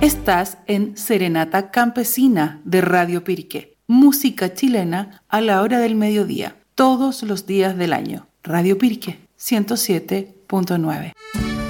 Estás en Serenata Campesina de Radio Piriqué. Música chilena a la hora del mediodía, todos los días del año. Radio Piriqué 107.9.